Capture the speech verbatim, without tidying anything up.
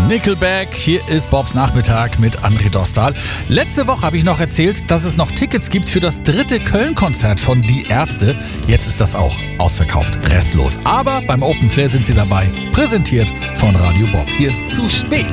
Nickelback, hier ist Bobs Nachmittag mit André Dostal. Letzte Woche habe ich noch erzählt, dass es noch Tickets gibt für das dritte Köln-Konzert von Die Ärzte. Jetzt ist das auch ausverkauft, restlos. Aber beim Open Flair sind sie dabei, präsentiert von Radio Bob. Hier ist Zu spät.